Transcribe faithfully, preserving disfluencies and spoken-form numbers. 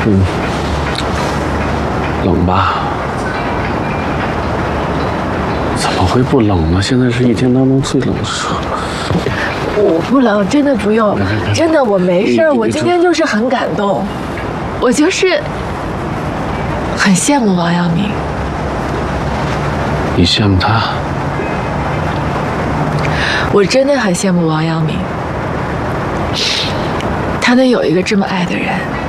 嗯，冷吧？怎么会不冷呢？现在是一天当中最冷的时候。 我不冷，真的不用，真的我没事。我今天就是很感动，我就是很羡慕王阳明。 你羡慕他？ 我真的很羡慕王阳明，他能有一个这么爱的人。